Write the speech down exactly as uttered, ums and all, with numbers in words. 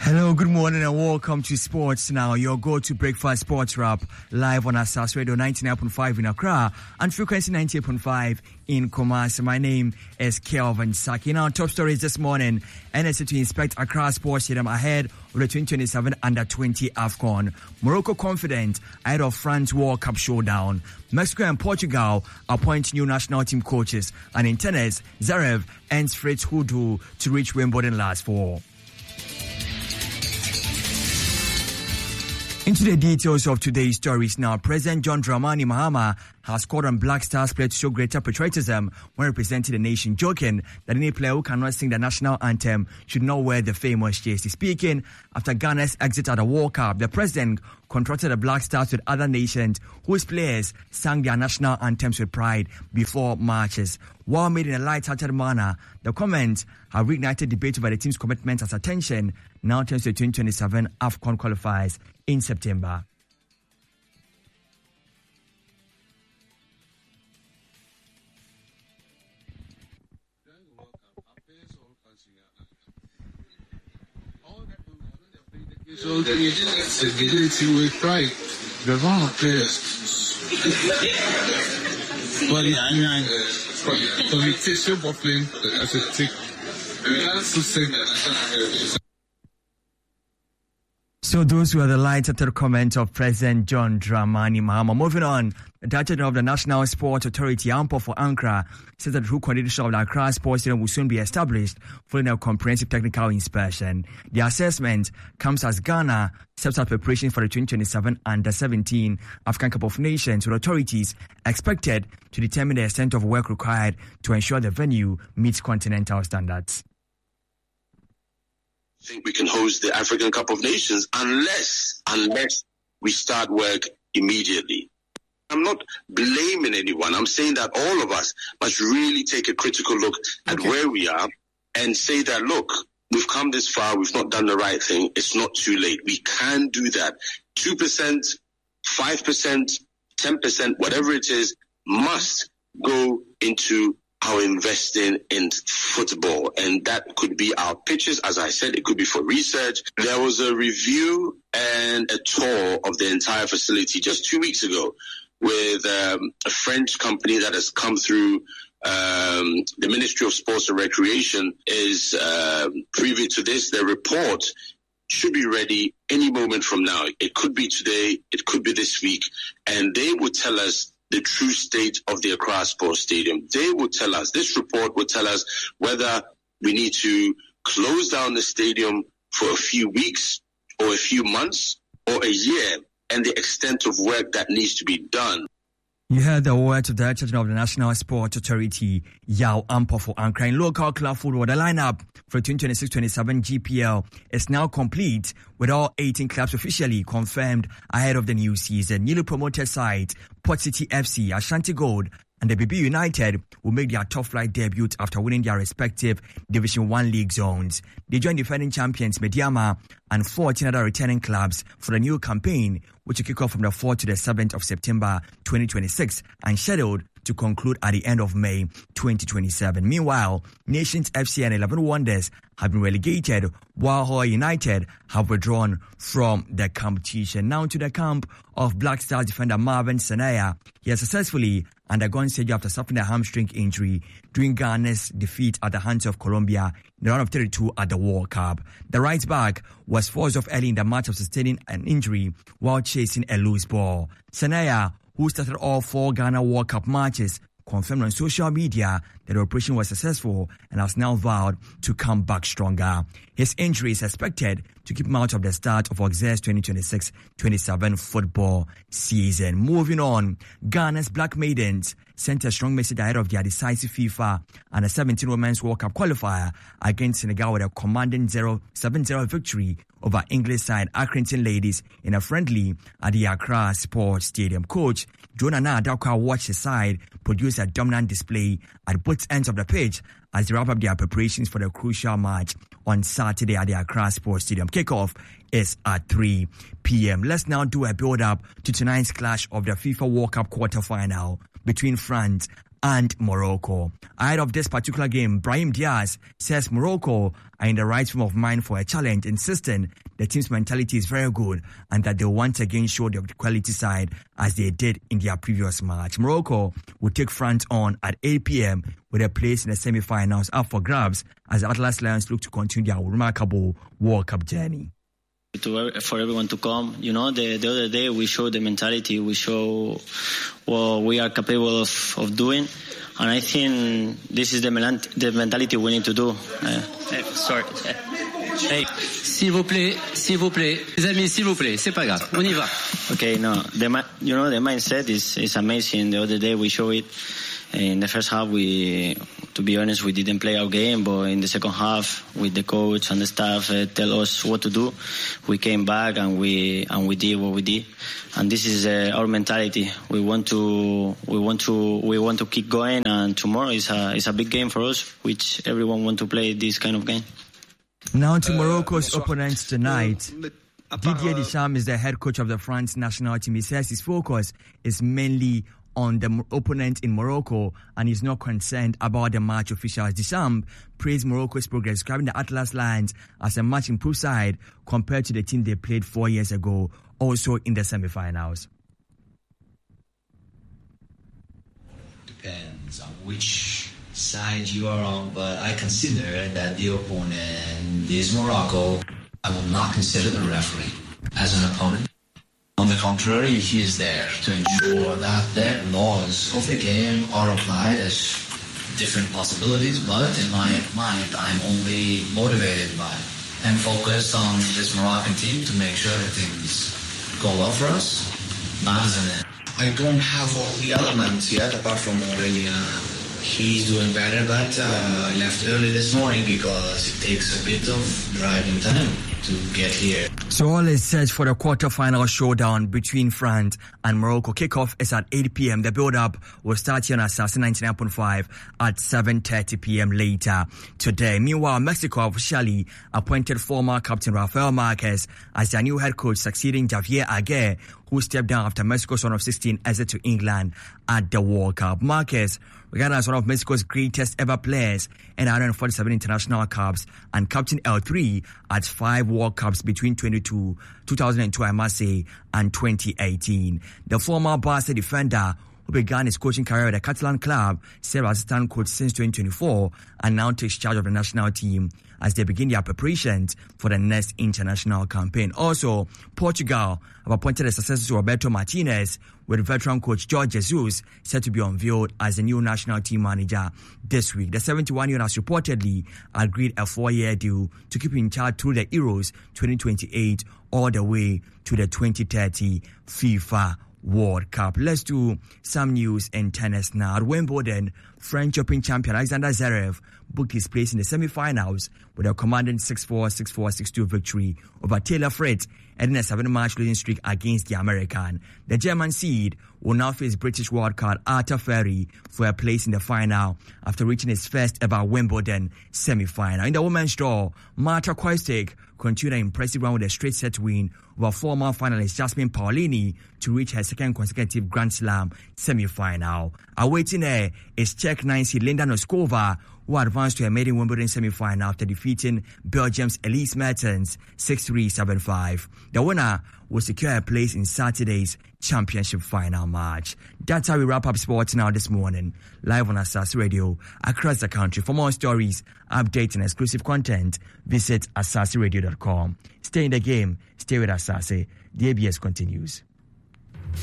Hello, good morning and welcome to Sports Now, your go-to breakfast sports wrap, live on Asas Radio ninety-nine point five in Accra and frequency ninety-eight point five in Kumasi. My name is Kelvin Saki. Now, top stories this morning. N S A to inspect Accra Sports Stadium ahead of the twenty twenty-seven under twenty AFCON. Morocco confident ahead of France World Cup showdown. Mexico and Portugal appoint new national team coaches. And in tennis, Zverev ends Fritz Houdou to reach Wimbledon last fall. Into the details of today's stories now. President John Dramani Mahama has called on Black Stars players to show greater patriotism when representing the nation, joking that any player who cannot sing the national anthem should not wear the famous jersey. Speaking after Ghana's exit at the World Cup, the president contrasted the Black Stars with other nations whose players sang their national anthems with pride before matches. While made in a light-hearted manner, the comments have reignited debate over the team's commitment as attention now turns to the twenty twenty-seven AFCON qualifiers in September. With pride, the volunteers. But it's so buffering as a tick. To sing. So those were the light-hearted comments of President John Dramani Mahama. Moving on, the Director of the National Sports Authority, Ampo for Ankara, says that the true condition of the Accra Sports Stadium will soon be established following a comprehensive technical inspection. The assessment comes as Ghana steps up preparation for the twenty twenty-seven under seventeen African Cup of Nations, with authorities expected to determine the extent of work required to ensure the venue meets continental standards. Think we can host the African Cup of Nations unless unless we start work immediately. I'm not blaming anyone. I'm saying that all of us must really take a critical look at okay. where we are and say that, look, we've come this far, we've not done the right thing, it's not too late. We can do that. two percent, five percent, ten percent, whatever it is, must go into our investing in football, and that could be our pitches. As I said, it could be for research. There was a review and a tour of the entire facility just two weeks ago with um, a French company that has come through. Um, the Ministry of Sports and Recreation is uh, privy to this. Their report should be ready any moment from now. It could be today, it could be this week, and they will tell us the true state of the Accra Sports Stadium. They will tell us, this report will tell us whether we need to close down the stadium for a few weeks or a few months or a year, and the extent of work that needs to be done. You heard the words of the Director of the National Sports Authority, Yao Ampo for Ankara. In local club football, the lineup for twenty twenty-six twenty-seven G P L is now complete, with all eighteen clubs officially confirmed ahead of the new season. Newly promoted side, Port City F C, Ashanti Gold, and the B B United will make their top flight debut after winning their respective Division one league zones. They join defending champions Mediama and fourteen other returning clubs for the new campaign, which will kick off from the fourth to the seventh of September twenty twenty-six and scheduled to conclude at the end of May twenty twenty-seven. Meanwhile, Nations F C and eleven Wonders have been relegated, while Hoa United have withdrawn from the competition. Now to the camp of Black Stars defender Marvin Senaya. He has successfully undergone surgery after suffering a hamstring injury during Ghana's defeat at the hands of Colombia in the round of thirty-two at the World Cup. The right back was forced off early in the match of sustaining an injury while chasing a loose ball. Senaya, who started all four Ghana World Cup matches, confirmed on social media that the operation was successful and has now vowed to come back stronger. His injury is expected to keep him out of the start of Auxerre's twenty twenty-six twenty-seven football season. Moving on, Ghana's Black Maidens sent a strong message ahead of their decisive FIFA and a seventeen Women's World Cup qualifier against Senegal with a commanding seven zero victory over English side Accrington Ladies in a friendly at the Accra Sports Stadium. Coach Jonah Adakwa watched his side produce a dominant display at both ends of the pitch as they wrap up their preparations for the crucial match on Saturday at the Accra Sports Stadium. Kickoff is at three p.m. Let's now do a build-up to tonight's clash of the FIFA World Cup quarter-final between France and Morocco. Ahead of this particular game, Brahim Diaz says Morocco are in the right frame of mind for a challenge, insisting the team's mentality is very good and that they once again show the quality side as they did in their previous match. Morocco will take France on at eight p.m. with a place in the semi-finals up for grabs as the Atlas Lions look to continue their remarkable World Cup journey. To, for everyone to come, you know, the, the other day we showed the mentality, we show what we are capable of, of doing, and I think this is the, the mentality we need to do. Uh, hey, sorry. Hey, s'il vous plaît, s'il vous plaît, les amis, s'il vous plaît, c'est pas grave, on y va. Okay, no, the you know the mindset is is amazing. The other day we showed it. In the first half, we, to be honest, we didn't play our game, but in the second half, with the coach and the staff uh, tell us what to do, we came back and we and we did what we did, and this is uh, our mentality. We want to, we want to, we want to keep going, and tomorrow is a is a big game for us, which everyone want to play this kind of game. Now to Morocco's uh, opponents tonight. Didier Deschamps is the head coach of the France national team. He says his focus is mainly on the opponent in Morocco and is not concerned about the match officials. Deschamps praised Morocco's progress, describing the Atlas Lions as a much improved side compared to the team they played four years ago, also in the semi-finals. Depends on which side you are on, but I consider that the opponent is Morocco. I will not consider the referee as an opponent. On the contrary, he is there to ensure that the laws of the game are applied as different possibilities, but in my mind, I'm only motivated by and focused on this Moroccan team to make sure that things go well for us. Not as an I don't have all the elements yet, apart from already uh, he's doing better, but uh, I left early this morning because it takes a bit of driving time to get here. So all is set for the quarter-final showdown between France and Morocco. Kickoff is at eight p.m. The build-up will start here on Asase ninety-nine point five at seven thirty p.m. later today. Meanwhile, Mexico officially appointed former captain Rafael Marquez as their new head coach, succeeding Javier Aguirre, who stepped down after Mexico's one of sixteen exit to England at the World Cup. Marquez, regarded as one of Mexico's greatest ever players in one hundred forty-seven international caps and captain L three at five World Cups between twenty-two, two thousand two, I must say, and twenty eighteen. The former Barca defender, who began his coaching career at the Catalan club, served as assistant coach since twenty twenty-four and now takes charge of the national team as they begin their preparations for the next international campaign. Also, Portugal have appointed a successor to Roberto Martinez, with veteran coach Jorge Jesus set to be unveiled as the new national team manager this week. The seventy-one-year-old has reportedly agreed a four-year deal to keep in charge through the Euros twenty twenty-eight all the way to the twenty thirty FIFA World Cup. Let's do some news in tennis now. At Wimbledon, French Open champion Alexander Zverev booked his place in the semi-finals with a commanding six four, six four, six two victory over Taylor Fritz, ending a seven-match losing streak against the American. The German seed will now face British wildcard Arthur Ferry for a place in the final after reaching his first ever Wimbledon semi-final. In the women's draw, Marta Kostyk continued an impressive run with a straight set win over former finalist Jasmine Paolini to reach her second consecutive Grand Slam semi-final. Awaiting her is Czech nine seed Linda Noskova, who advanced to a maiden Wimbledon semi-final after defeating Belgium's Elise Mertens six three, seven five. The winner will secure a place in Saturday's championship final match. That's how we wrap up sports now this morning, live on Asase Radio across the country. For more stories, updates, and exclusive content, visit asase radio dot com. Stay in the game, stay with Asase. The A B S continues.